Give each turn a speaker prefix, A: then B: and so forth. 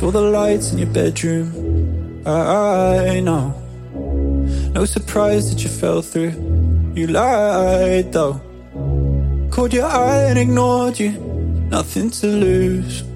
A: Saw the lights in your bedroom, I know. No surprise that you fell through. You lied though. Caught your eye and ignored you. Nothing to lose.